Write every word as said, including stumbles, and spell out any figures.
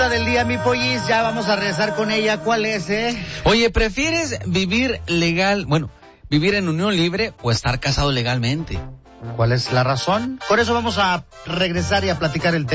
Del día, mi pollis, ya vamos a regresar con ella. ¿Cuál es, eh? Oye, ¿prefieres vivir legal, bueno, vivir en unión libre o estar casado legalmente? ¿Cuál es la razón? Por eso vamos a regresar y a platicar el tema.